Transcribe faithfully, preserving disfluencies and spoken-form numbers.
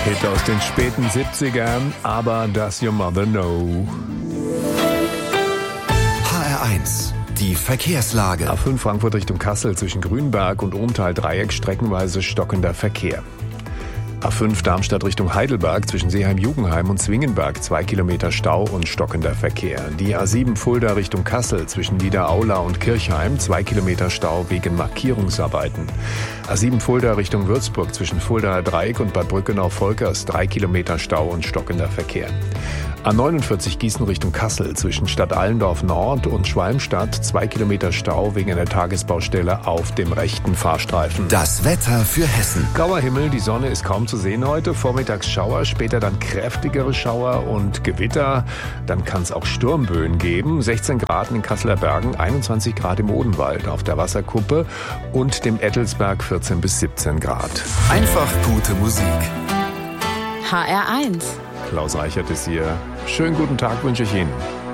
Hit aus den späten siebzigern, aber Does Your Mother Know? H R eins, die Verkehrslage. A fünf Frankfurt Richtung Kassel zwischen Grünberg und Ohmtal-Dreieck streckenweise stockender Verkehr. A fünf Darmstadt Richtung Heidelberg zwischen Seeheim-Jugenheim und Zwingenberg zwei Kilometer Stau und stockender Verkehr. Die A sieben Fulda Richtung Kassel zwischen Niederaula und Kirchheim zwei Kilometer Stau wegen Markierungsarbeiten. A sieben Fulda Richtung Würzburg zwischen Fuldaer Dreieck und Bad Brückenau-Volkers drei Kilometer Stau und stockender Verkehr. A neunundvierzig Gießen Richtung Kassel zwischen Stadt Allendorf Nord und Schwalmstadt zwei Kilometer Stau wegen einer Tagesbaustelle auf dem rechten Fahrstreifen. Das Wetter für Hessen. Grauer Himmel, die Sonne ist kaum zu sehen heute. Vormittags Schauer, später dann kräftigere Schauer und Gewitter. Dann kann es auch Sturmböen geben. sechzehn Grad in den Kasseler Bergen, einundzwanzig Grad im Odenwald auf der Wasserkuppe und dem Ettelsberg vierzehn bis siebzehn Grad. Einfach gute Musik. H R eins. Klaus Reichert ist hier. Schönen guten Tag wünsche ich Ihnen.